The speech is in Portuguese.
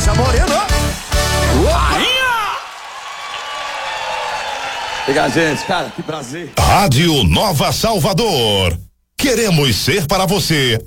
Márcia Moreno. Rainha! Obrigado, gente, cara, que prazer. Rádio Nova Salvador. Queremos ser para você